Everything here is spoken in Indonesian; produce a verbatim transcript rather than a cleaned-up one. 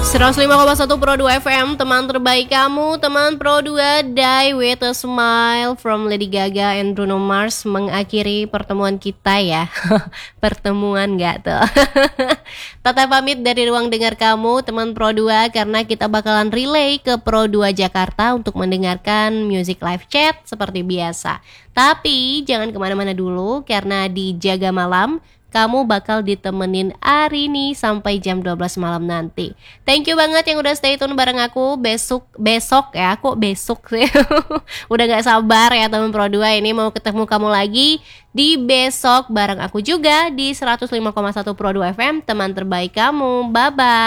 seratus lima koma satu Pro dua F M, teman terbaik kamu, teman Pro dua. Die with a Smile from Lady Gaga and Bruno Mars mengakhiri pertemuan kita ya. Pertemuan gak tuh? Tata pamit dari ruang dengar kamu, teman Pro dua, karena kita bakalan relay ke Pro dua Jakarta untuk mendengarkan music live chat seperti biasa. Tapi jangan kemana-mana dulu, karena di Jaga Malam kamu bakal ditemenin Arini sampai jam dua belas malam nanti. Thank you banget yang udah stay tune bareng aku. Besok, besok ya, kok besok sih? Udah gak sabar ya teman Pro dua ini mau ketemu kamu lagi di besok bareng aku juga di seratus lima koma satu Pro dua F M, teman terbaik kamu. Bye-bye.